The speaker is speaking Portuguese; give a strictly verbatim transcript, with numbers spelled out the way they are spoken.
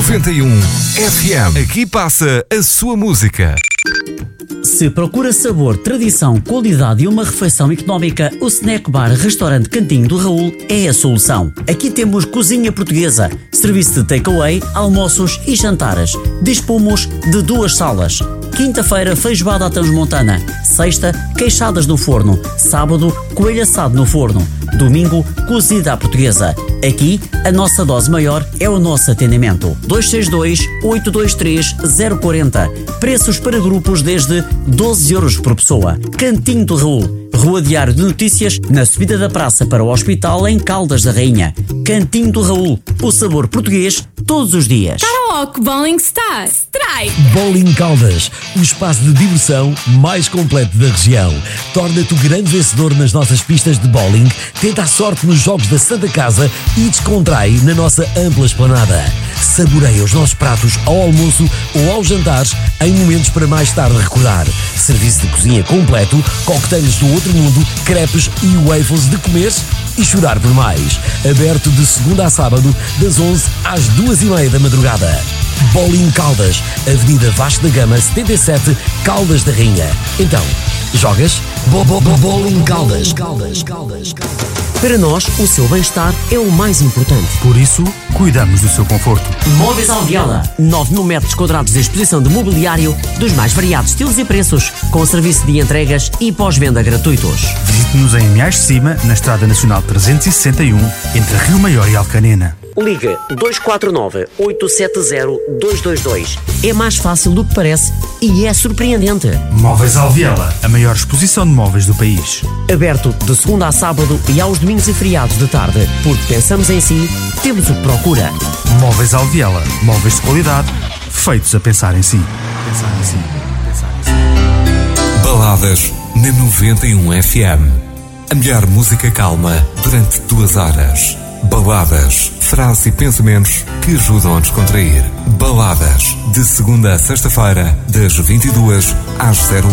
noventa e um F M. Aqui passa a sua música. Se procura sabor, tradição, qualidade e uma refeição económica, o Snack Bar Restaurante Cantinho do Raul é a solução. Aqui temos cozinha portuguesa, serviço de takeaway, almoços e jantares. Dispomos de duas salas. Quinta-feira, feijoada à transmontana. Sexta, queixadas no forno. Sábado, coelho assado no forno. Domingo, cozida à portuguesa. Aqui, a nossa dose maior é o nosso atendimento. dois seis dois, oito dois três, zero quatro zero. Preços para grupos desde doze euros por pessoa. Cantinho do Raul. Rua Diário de Notícias, na subida da praça para o hospital em Caldas da Rainha. Cantinho do Raul. O sabor português todos os dias. Karaoke Bowling Star. Strike. Bowling Caldas, o espaço de diversão mais completo da região. Torna-te o grande vencedor nas nossas pistas de bowling, tenta a sorte nos jogos da Santa Casa e descontrai na nossa ampla esplanada. Saboreia os nossos pratos ao almoço ou aos jantares em momentos para mais tarde recordar. Serviço de cozinha completo, coquetéis do outro mundo, crepes e waffles de comer e chorar por mais. Aberto de segunda a sábado, das onze às duas e meia da madrugada. Bowling Caldas, Avenida Vasco da Gama, setenta e sete, Caldas da Rainha. Então, jogas? Bo -bo -bo Bowling Caldas. Caldas, Caldas, Caldas. Para nós, o seu bem-estar é o mais importante. Por isso, cuidamos do seu conforto. Móveis Alviela. nove mil metros quadrados de exposição de mobiliário dos mais variados estilos e preços, com serviço de entregas e pós-venda gratuitos. Visite-nos em Miais de Cima, na Estrada Nacional trezentos e sessenta e um, entre Rio Maior e Alcanena. Liga dois quatro nove, oito sete zero, dois dois dois. É mais fácil do que parece e é surpreendente. Móveis Alviela, a maior exposição de móveis do país. Aberto de segunda a sábado e aos domingos e feriados de tarde. Porque pensamos em si, temos o que procura. Móveis Alviela, móveis de qualidade, feitos a pensar em si. Pensar em si. Pensar em si. Baladas na noventa e um F M. A melhor música calma durante duas horas. Baladas, frases e pensamentos que ajudam a descontrair. Baladas, de segunda a sexta-feira, das vinte e duas às zero